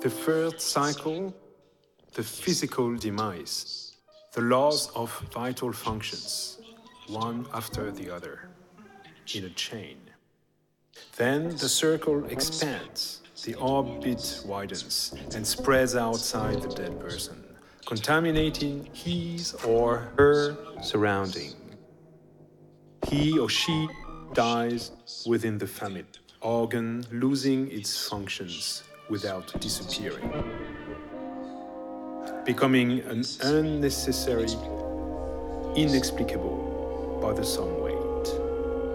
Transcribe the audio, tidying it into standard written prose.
The third cycle, the physical demise, the loss of vital functions, one after the other, in a chain. Then the circle expands, the orbit widens and spreads outside the dead person, contaminating his or her surrounding. He or she dies within the family, organ losing its functions without disappearing, becoming an unnecessary, inexplicable bothersome